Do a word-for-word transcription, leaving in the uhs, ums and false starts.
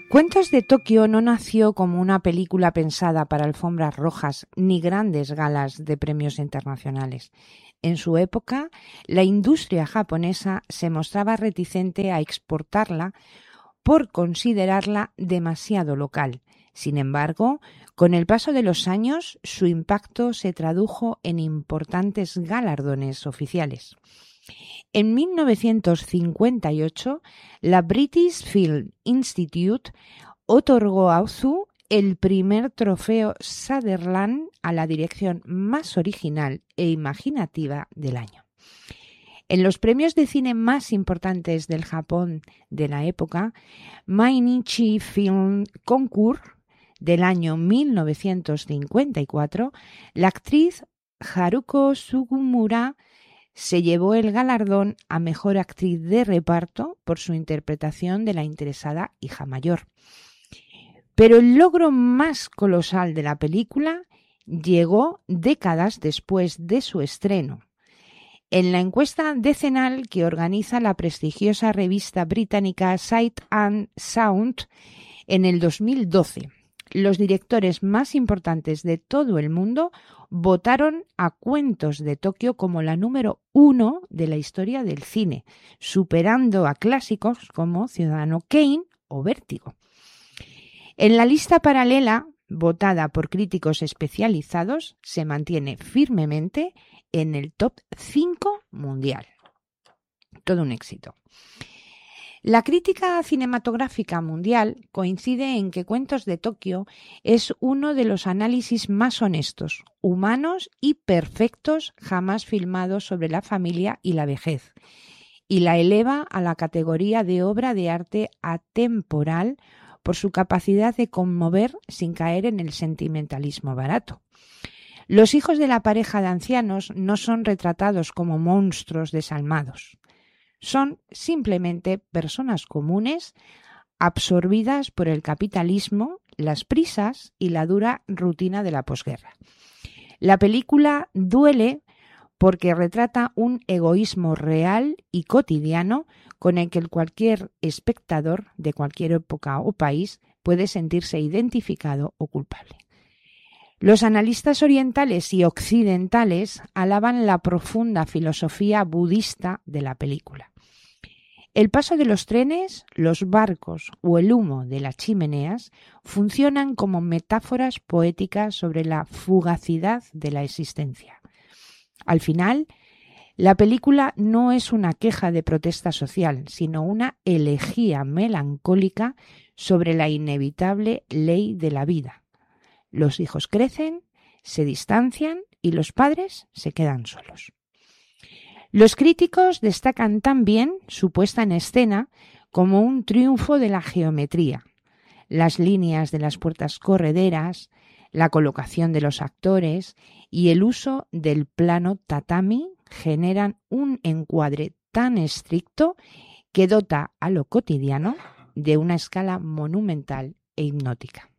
Cuentos de Tokio no nació como una película pensada para alfombras rojas ni grandes galas de premios internacionales. En su época, la industria japonesa se mostraba reticente a exportarla por considerarla demasiado local. Sin embargo, con el paso de los años, su impacto se tradujo en importantes galardones oficiales. En mil novecientos cincuenta y ocho, la British Film Institute otorgó a Ozu el primer trofeo Sutherland a la dirección más original e imaginativa del año. En los premios de cine más importantes del Japón de la época, Mainichi Film Concours del año mil novecientos cincuenta y cuatro, la actriz Haruko Sugimura se llevó el galardón a mejor actriz de reparto por su interpretación de la interesada hija mayor. Pero el logro más colosal de la película llegó décadas después de su estreno. En la encuesta decenal que organiza la prestigiosa revista británica Sight and Sound en el dos mil doce, los directores más importantes de todo el mundo votaron a Cuentos de Tokio como la número uno de la historia del cine, superando a clásicos como Ciudadano Kane o Vértigo. En la lista paralela, votada por críticos especializados, se mantiene firmemente en el top cinco mundial. Todo un éxito. La crítica cinematográfica mundial coincide en que Cuentos de Tokio es uno de los análisis más honestos, humanos y perfectos jamás filmados sobre la familia y la vejez, y la eleva a la categoría de obra de arte atemporal por su capacidad de conmover sin caer en el sentimentalismo barato. Los hijos de la pareja de ancianos no son retratados como monstruos desalmados. Son simplemente personas comunes absorbidas por el capitalismo, las prisas y la dura rutina de la posguerra. La película duele porque retrata un egoísmo real y cotidiano con el que cualquier espectador de cualquier época o país puede sentirse identificado o culpable. Los analistas orientales y occidentales alaban la profunda filosofía budista de la película. El paso de los trenes, los barcos o el humo de las chimeneas funcionan como metáforas poéticas sobre la fugacidad de la existencia. Al final, la película no es una queja de protesta social, sino una elegía melancólica sobre la inevitable ley de la vida. Los hijos crecen, se distancian y los padres se quedan solos. Los críticos destacan también su puesta en escena como un triunfo de la geometría. Las líneas de las puertas correderas, la colocación de los actores y el uso del plano tatami generan un encuadre tan estricto que dota a lo cotidiano de una escala monumental e hipnótica.